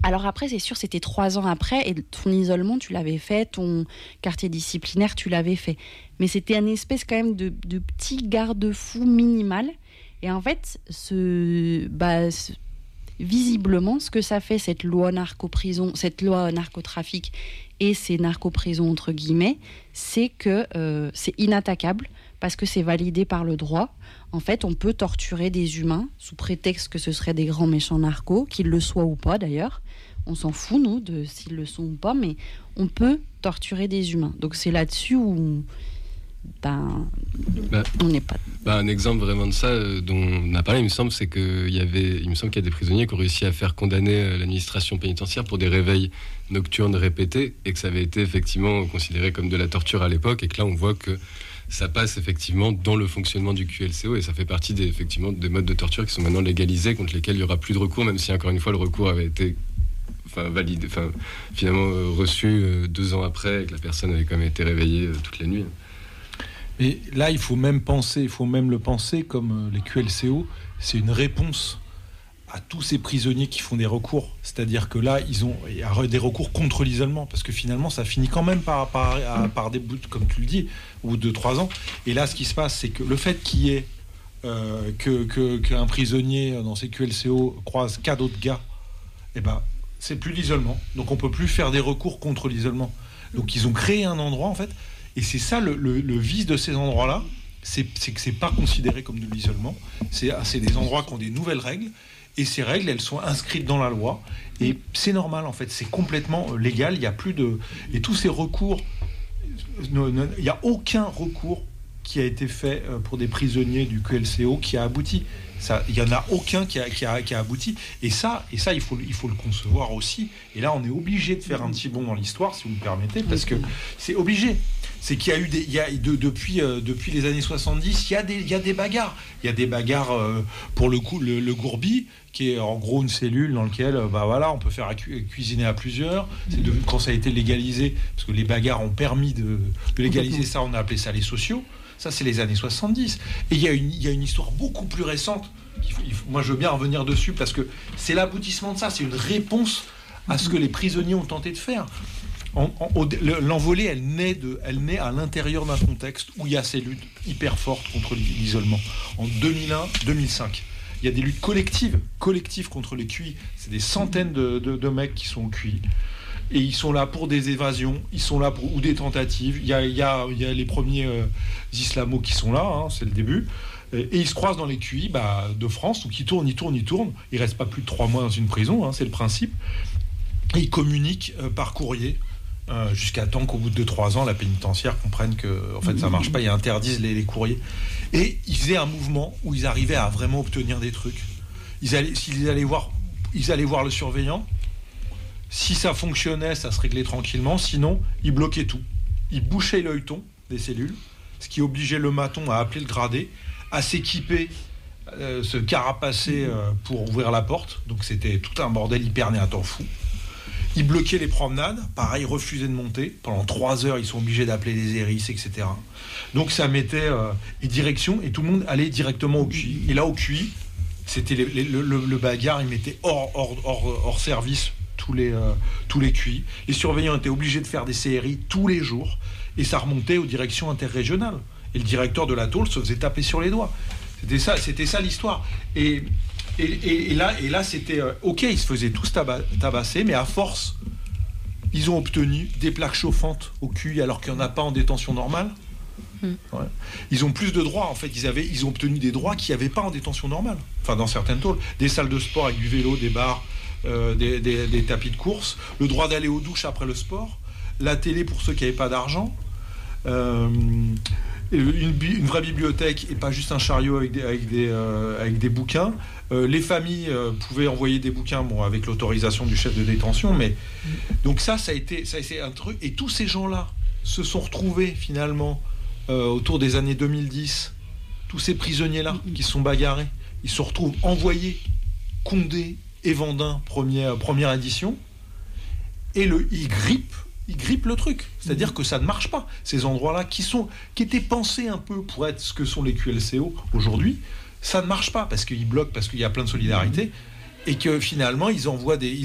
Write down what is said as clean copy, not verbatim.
Alors après, c'est sûr, c'était 3 ans après, et ton isolement, tu l'avais fait, ton quartier disciplinaire, tu l'avais fait. Mais c'était un espèce quand même de petit garde-fou minimal. Et en fait, visiblement, ce que ça fait, cette loi narco-prison, cette loi narcotrafic et ces narco-prisons, entre guillemets, c'est que c'est inattaquable parce que c'est validé par le droit. En fait, on peut torturer des humains sous prétexte que ce seraient des grands méchants narcos, qu'ils le soient ou pas d'ailleurs. On s'en fout, nous, de s'ils le sont ou pas, mais on peut torturer des humains. Donc c'est là-dessus où on n'est pas... un exemple vraiment de ça dont on a parlé, il me semble, c'est qu'il y a des prisonniers qui ont réussi à faire condamner l'administration pénitentiaire pour des réveils nocturnes répétés, et que ça avait été effectivement considéré comme de la torture à l'époque, et que là on voit que ça passe effectivement dans le fonctionnement du QLCO, et ça fait partie des modes de torture qui sont maintenant légalisés, contre lesquels il n'y aura plus de recours, même si encore une fois le recours avait été validé, finalement reçu 2 ans après, et que la personne avait quand même été réveillée toute la nuit. Et là, il faut même le penser comme les QLCO, c'est une réponse à tous ces prisonniers qui font des recours. C'est-à-dire que là, il y a des recours contre l'isolement, parce que finalement, ça finit quand même par des bouts, comme tu le dis, au bout de 3 ans. Et là, ce qui se passe, c'est que le fait qu'il y ait qu'un prisonnier dans ces QLCO croise 4 autres gars, c'est plus l'isolement. Donc on peut plus faire des recours contre l'isolement. Donc ils ont créé un endroit, en fait. Et c'est ça le vice de ces endroits-là, c'est que c'est pas considéré comme de l'isolement. C'est des endroits qui ont des nouvelles règles, et ces règles, elles sont inscrites dans la loi, et c'est normal en fait, c'est complètement légal. Il y a plus de... Et tous ces recours, il n'y a aucun recours qui a été fait pour des prisonniers du QLCO qui a abouti. Il n'y en a aucun qui a abouti. Et ça il faut le concevoir aussi. Et là, on est obligé de faire un petit bond dans l'histoire, si vous me permettez, parce que c'est obligé. C'est qu'il y a depuis les années 70, il y a des bagarres. Il y a des bagarres, pour le coup, le Gourbi, qui est en gros une cellule dans laquelle on peut faire cuisiner à plusieurs. Quand ça a été légalisé, parce que les bagarres ont permis de légaliser ça, on a appelé ça les sociaux. Ça, c'est les années 70. Et il y a une histoire beaucoup plus récente. Moi, je veux bien revenir dessus, parce que c'est l'aboutissement de ça. C'est une réponse à ce que les prisonniers ont tenté de faire. L'envolée, elle naît à l'intérieur d'un contexte où il y a ces luttes hyper fortes contre l'isolement. En 2001-2005, il y a des luttes collectives contre les QI. C'est des centaines de mecs qui sont au QI. Et ils sont là pour des évasions, ils sont là ou des tentatives. Il y a les premiers islamos qui sont là, hein, c'est le début. Et ils se croisent dans les QI de France, donc ils tournent. Ils restent pas plus de 3 mois dans une prison, hein, c'est le principe. Et ils communiquent par courrier. Jusqu'à temps qu'au bout de 3 ans, la pénitentiaire comprenne que en fait, ça marche pas, ils interdisent les courriers. Et ils faisaient un mouvement où ils arrivaient à vraiment obtenir des trucs. Ils allaient voir le surveillant. Si ça fonctionnait, ça se réglait tranquillement. Sinon, ils bloquaient tout. Ils bouchaient l'œilleton des cellules, ce qui obligeait le maton à appeler le gradé, à s'équiper, se carapacer pour ouvrir la porte. Donc c'était tout un bordel hyper né à temps fou. Ils bloquaient les promenades, pareil, refusaient de monter. Pendant 3 heures, ils sont obligés d'appeler les hérisses, etc. Donc ça mettait une direction, et tout le monde allait directement au QI. Et là, au QI, c'était le bagarre, ils mettaient hors service tous les QI. Les surveillants étaient obligés de faire des CRI tous les jours, et ça remontait aux directions interrégionales. Et le directeur de la tôle se faisait taper sur les doigts. C'était ça l'histoire. Et là, c'était ok, ils se faisaient tous tabasser, mais à force, ils ont obtenu des plaques chauffantes au QI alors qu'il n'y en a pas en détention normale. Ouais. Ils ont plus de droits, en fait. Ils ont obtenu des droits qu'il n'y avait pas en détention normale. Enfin, dans certaines tôles. Des salles de sport avec du vélo, des bars, des tapis de course, le droit d'aller aux douches après le sport, la télé pour ceux qui n'avaient pas d'argent, une vraie bibliothèque et pas juste un chariot avec des bouquins. Les familles pouvaient envoyer des bouquins, avec l'autorisation du chef de détention, mais donc ça a été un truc. Et tous ces gens-là se sont retrouvés finalement autour des années 2010. Tous ces prisonniers-là qui se sont bagarrés, ils se retrouvent envoyés Condé et Vendin, première édition, et ils grippent le truc. C'est-à-dire que ça ne marche pas. Ces endroits-là qui étaient pensés un peu pour être ce que sont les QLCO aujourd'hui, ça ne marche pas parce qu'ils bloquent, parce qu'il y a plein de solidarité, et que finalement ils envoient